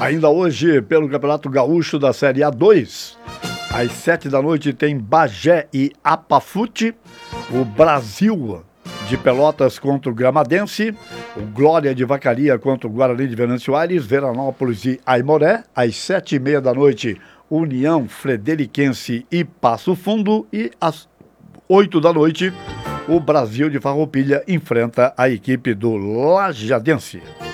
Ainda hoje, pelo Campeonato Gaúcho da Série A2, às 7 da noite tem Bagé e Apafute, o Brasil de Pelotas contra o Gramadense, o Glória de Vacaria contra o Guarani de Venâncio Aires, Veranópolis e Aimoré, às 7h30 da noite, União Frederiquense e Passo Fundo, e às 8 da noite, o Brasil de Farroupilha enfrenta a equipe do Lajadense.